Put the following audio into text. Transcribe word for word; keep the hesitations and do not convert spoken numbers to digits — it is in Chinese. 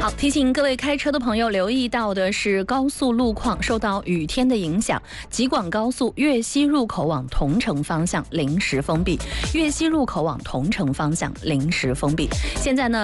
好，提醒各位开车的朋友留意到的是，高速路况受到雨天的影响，吉广高速粤西入口往桐城方向临时封闭，粤西入口往桐城方向临时封闭。现在呢。